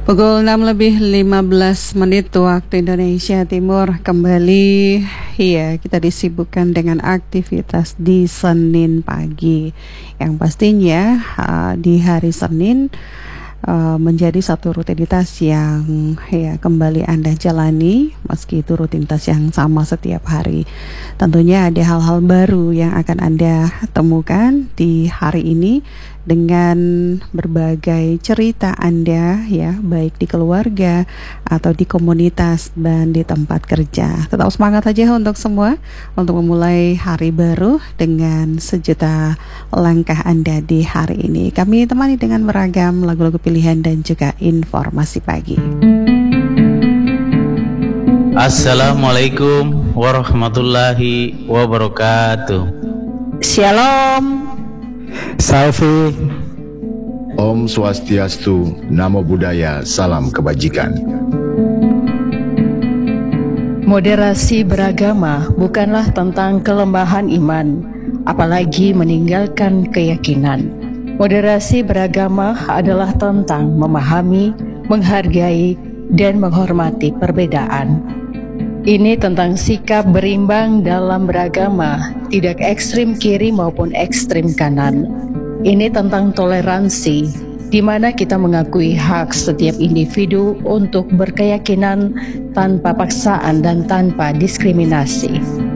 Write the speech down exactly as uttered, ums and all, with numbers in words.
Pukul enam lebih lima belas menit waktu Indonesia Timur. Kembali ya, kita disibukkan dengan aktivitas di Senin pagi. Yang pastinya uh, di hari Senin uh, menjadi satu rutinitas yang ya kembali Anda jalani, meski itu rutinitas yang sama setiap hari. Tentunya ada hal-hal baru yang akan Anda temukan di hari ini dengan berbagai cerita Anda, ya, baik di keluarga atau di komunitas dan di tempat kerja. Tetap semangat aja untuk semua, untuk memulai hari baru dengan sejuta langkah Anda di hari ini. Kami temani dengan beragam lagu-lagu pilihan dan juga informasi pagi. Assalamualaikum warahmatullahi wabarakatuh. Shalom. Salve. Om Swastiastu, Namo Buddhaya, salam kebajikan. Moderasi beragama bukanlah tentang kelembahan iman, apalagi meninggalkan keyakinan. Moderasi beragama adalah tentang memahami, menghargai, dan menghormati perbedaan. Ini tentang sikap berimbang dalam beragama, tidak ekstrim kiri maupun ekstrim kanan. Ini tentang toleransi, di mana kita mengakui hak setiap individu untuk berkeyakinan tanpa paksaan dan tanpa diskriminasi.